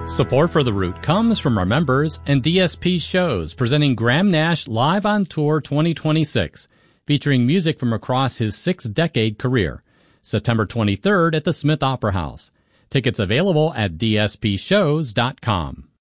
Support for The Root comes from our members and DSP shows presenting Graham Nash Live on Tour 2026, featuring music from across his 6-decade career. September 23rd at the Smith Opera House. Tickets available at dspshows.com.